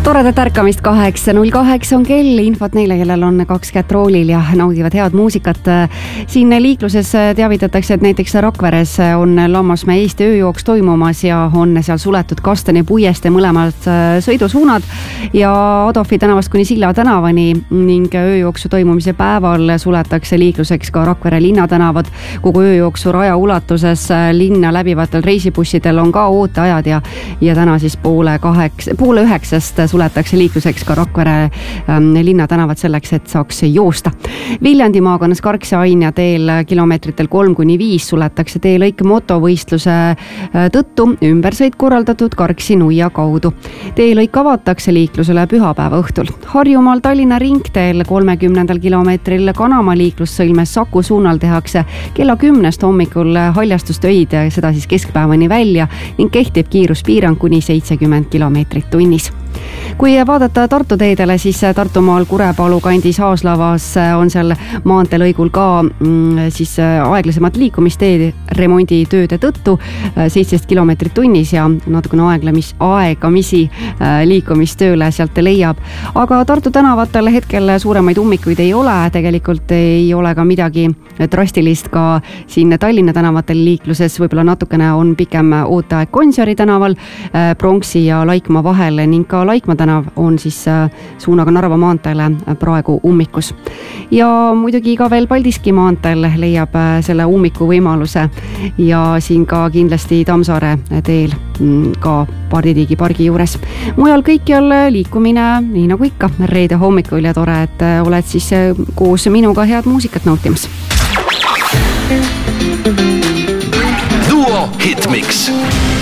Toredat ärkamist 8.08 on kell, infot neile, kellel on 2 kätt roolil ja naudivad head muusikat. Siin liikluses teavitatakse, et näiteks Rakveres on Lammasmäe Eesti ööjooks toimumas ja on seal suletud Kastani puieste mõlemad sõidusuunad ja Adolfi tänavast kuni Silla tänavani ning ööjooksu toimumise päeval suletakse liikluseks ka Rakvere linnatänavad. Kogu ööjooksu raja ulatuses linna läbivatel reisibussidel on ka ooteajad ja täna siis poole 9 suletakse liikluseks ka Rakvere linnatänavad selleks, et saaks joosta. Viljandi maakonnas Karksi-Ainja teel kilomeetritel 3-5 suletakse teelõik motovõistluse tõttu ümbersõit korraldatud Karksi-Nuia kaudu. Teelõik avatakse liiklusele pühapäeva õhtul. Harjumaal Tallinna ringteel 30. kilomeetril Kanama liiklussõlmes Saku suunal tehakse kella 10 hommikul haljastustöid, seda siis keskpäevani välja ning kehtib kiiruspiirang kuni 70 kilomeetrit tunnis. Kui vaadata Tartu teedele, siis Tartumaal Kurepalu kandis Haaslavas on seal maanteelõigul ka siis aeglasemad liikumisteed remonditööde tõttu 17 kilomeetrit tunnis ja natukene aegamisi liikumistööle sealt leiab. Aga Tartu tänavatel hetkel suuremaid ummikuid ei ole, tegelikult ei ole ka midagi drastilist ka siin Tallinna tänavatel liikluses, võib-olla natukene on pikem ooteaeg Gonsiori tänaval, Pronksi ja Laikmaa vahel ning ka Laikmaa tänav on siis suunaga Narva maanteele praegu ummikus. Ja muidugi ka veel Paldiski maanteel leiab selle ummiku võimaluse ja siin ka kindlasti Tammsaare teel ka Parditiigi pargi juures. Mujal kõikjal liikumine nii nagu ikka reede hommikul ja tore, et oled siis koos minuga head muusikat nautimas. Duo Hitmix.